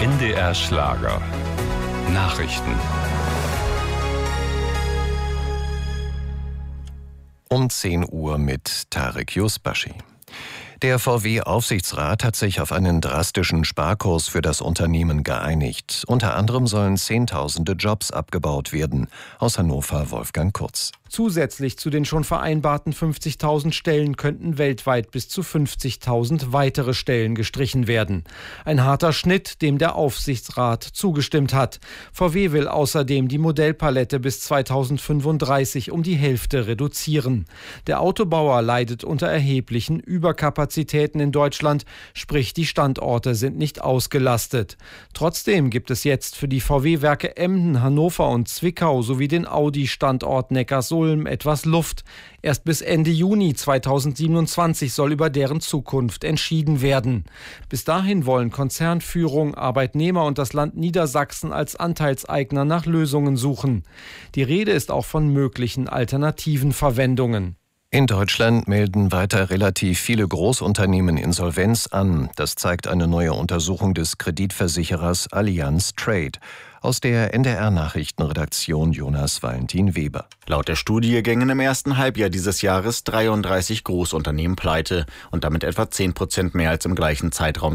NDR Schlager. Nachrichten. Um 10 Uhr mit Tarek Yusbashi. Der VW-Aufsichtsrat hat sich auf einen drastischen Sparkurs für das Unternehmen geeinigt. Unter anderem sollen Zehntausende Jobs abgebaut werden. Aus Hannover Wolfgang Kurz. Zusätzlich zu den schon vereinbarten 50.000 Stellen könnten weltweit bis zu 50.000 weitere Stellen gestrichen werden. Ein harter Schnitt, dem der Aufsichtsrat zugestimmt hat. VW will außerdem die Modellpalette bis 2035 um die Hälfte reduzieren. Der Autobauer leidet unter erheblichen Überkapazitäten in Deutschland, sprich die Standorte sind nicht ausgelastet. Trotzdem gibt es jetzt für die VW-Werke Emden, Hannover und Zwickau sowie den Audi-Standort Neckarsulm etwas Luft. Erst bis Ende Juni 2027 soll über deren Zukunft entschieden werden. Bis dahin wollen Konzernführung, Arbeitnehmer und das Land Niedersachsen als Anteilseigner nach Lösungen suchen. Die Rede ist auch von möglichen alternativen Verwendungen. In Deutschland melden weiter relativ viele Großunternehmen Insolvenz an. Das zeigt eine neue Untersuchung des Kreditversicherers Allianz Trade. Aus der NDR-Nachrichtenredaktion Jonas Valentin Weber. Laut der Studie gingen im ersten Halbjahr dieses Jahres 33 Großunternehmen pleite und damit etwa 10% mehr als im gleichen Zeitraum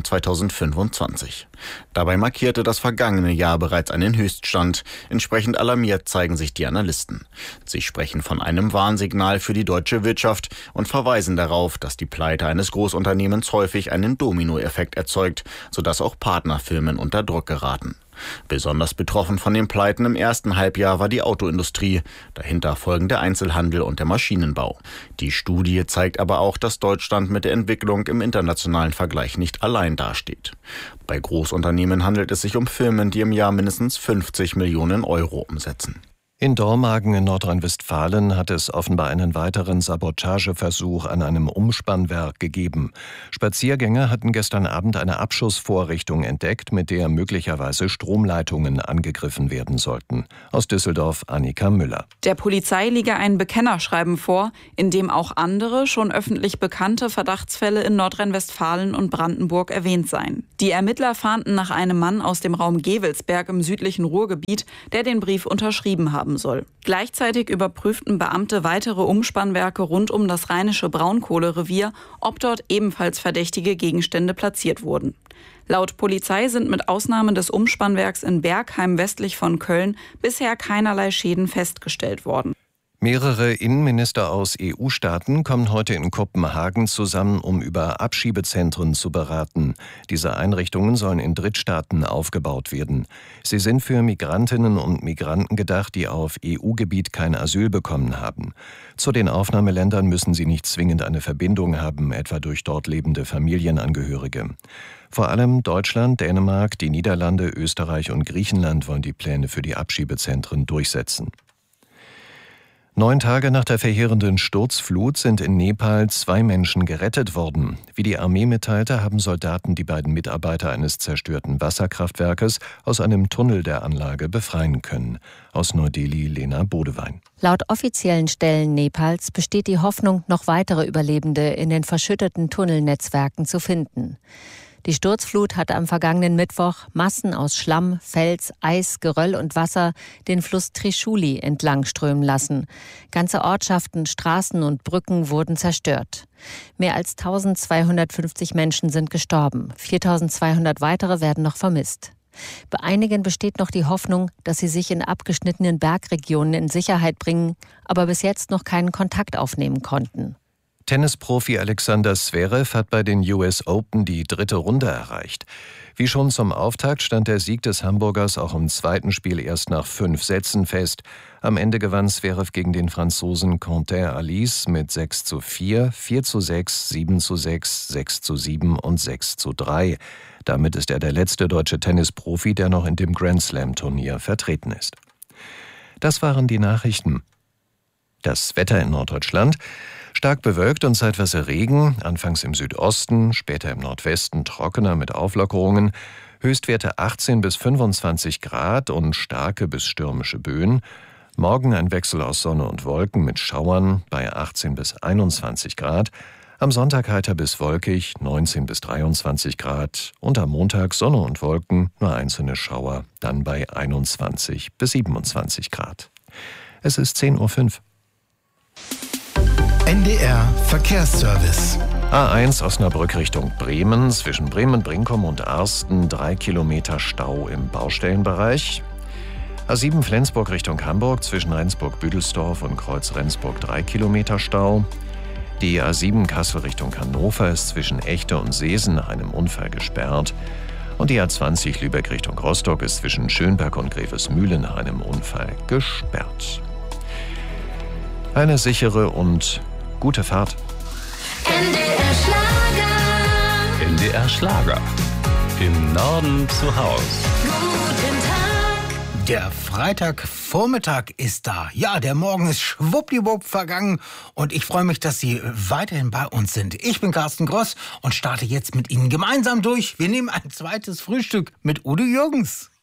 2025. Dabei markierte das vergangene Jahr bereits einen Höchststand. Entsprechend alarmiert zeigen sich die Analysten. Sie sprechen von einem Warnsignal für die deutsche Wirtschaft und verweisen darauf, dass die Pleite eines Großunternehmens häufig einen Dominoeffekt erzeugt, sodass auch Partnerfirmen unter Druck geraten. Besonders betroffen von den Pleiten im ersten Halbjahr war die Autoindustrie. Dahinter folgen der Einzelhandel und der Maschinenbau. Die Studie zeigt aber auch, dass Deutschland mit der Entwicklung im internationalen Vergleich nicht allein dasteht. Bei Großunternehmen handelt es sich um Firmen, die im Jahr mindestens 50 Millionen Euro umsetzen. In Dormagen in Nordrhein-Westfalen hat es offenbar einen weiteren Sabotageversuch an einem Umspannwerk gegeben. Spaziergänger hatten gestern Abend eine Abschussvorrichtung entdeckt, mit der möglicherweise Stromleitungen angegriffen werden sollten. Aus Düsseldorf Annika Müller. Der Polizei liege ein Bekennerschreiben vor, in dem auch andere, schon öffentlich bekannte Verdachtsfälle in Nordrhein-Westfalen und Brandenburg erwähnt seien. Die Ermittler fahnden nach einem Mann aus dem Raum Gevelsberg im südlichen Ruhrgebiet, der den Brief unterschrieben haben soll. Gleichzeitig überprüften Beamte weitere Umspannwerke rund um das rheinische Braunkohlerevier, ob dort ebenfalls verdächtige Gegenstände platziert wurden. Laut Polizei sind mit Ausnahme des Umspannwerks in Bergheim westlich von Köln bisher keinerlei Schäden festgestellt worden. Mehrere Innenminister aus EU-Staaten kommen heute in Kopenhagen zusammen, um über Abschiebezentren zu beraten. Diese Einrichtungen sollen in Drittstaaten aufgebaut werden. Sie sind für Migrantinnen und Migranten gedacht, die auf EU-Gebiet kein Asyl bekommen haben. Zu den Aufnahmeländern müssen sie nicht zwingend eine Verbindung haben, etwa durch dort lebende Familienangehörige. Vor allem Deutschland, Dänemark, die Niederlande, Österreich und Griechenland wollen die Pläne für die Abschiebezentren durchsetzen. 9 Tage nach der verheerenden Sturzflut sind in Nepal 2 Menschen gerettet worden. Wie die Armee mitteilte, haben Soldaten die beiden Mitarbeiter eines zerstörten Wasserkraftwerkes aus einem Tunnel der Anlage befreien können. Aus Neu-Delhi Lena Bodewein. Laut offiziellen Stellen Nepals besteht die Hoffnung, noch weitere Überlebende in den verschütteten Tunnelnetzwerken zu finden. Die Sturzflut hatte am vergangenen Mittwoch Massen aus Schlamm, Fels, Eis, Geröll und Wasser den Fluss Trishuli entlangströmen lassen. Ganze Ortschaften, Straßen und Brücken wurden zerstört. Mehr als 1250 Menschen sind gestorben. 4200 weitere werden noch vermisst. Bei einigen besteht noch die Hoffnung, dass sie sich in abgeschnittenen Bergregionen in Sicherheit bringen, aber bis jetzt noch keinen Kontakt aufnehmen konnten. Tennisprofi Alexander Zverev hat bei den US Open die 3. Runde erreicht. Wie schon zum Auftakt stand der Sieg des Hamburgers auch im zweiten Spiel erst nach 5 Sätzen fest. Am Ende gewann Zverev gegen den Franzosen Quentin Alice mit 6:4, 4:6, 7:6, 6:7 und 6:3. Damit ist er der letzte deutsche Tennisprofi, der noch in dem Grand-Slam-Turnier vertreten ist. Das waren die Nachrichten. Das Wetter in Norddeutschland: stark bewölkt und zeitweise Regen, anfangs im Südosten, später im Nordwesten trockener mit Auflockerungen, Höchstwerte 18 bis 25 Grad und starke bis stürmische Böen. Morgen ein Wechsel aus Sonne und Wolken mit Schauern bei 18 bis 21 Grad. Am Sonntag heiter bis wolkig, 19 bis 23 Grad. Und am Montag Sonne und Wolken, nur einzelne Schauer, dann bei 21 bis 27 Grad. Es ist 10:05 Uhr. NDR Verkehrsservice. A1 Osnabrück Richtung Bremen, zwischen Bremen-Brinkum und Arsten 3 Kilometer Stau im Baustellenbereich. A7 Flensburg Richtung Hamburg, zwischen Rendsburg-Büdelsdorf und Kreuz Rendsburg 3 Kilometer Stau. Die A7 Kassel Richtung Hannover ist zwischen Echte und Seesen nach einem Unfall gesperrt. Und die A20 Lübeck Richtung Rostock ist zwischen Schönberg und Grevesmühlen nach einem Unfall gesperrt. Eine sichere und gute Fahrt. NDR Schlager. NDR Schlager. Im Norden zu Haus. Guten Tag. Der Freitagvormittag ist da. Ja, der Morgen ist schwuppdiwupp vergangen und ich freue mich, dass Sie weiterhin bei uns sind. Ich bin Carsten Gross und starte jetzt mit Ihnen gemeinsam durch. Wir nehmen ein zweites Frühstück mit Udo Jürgens.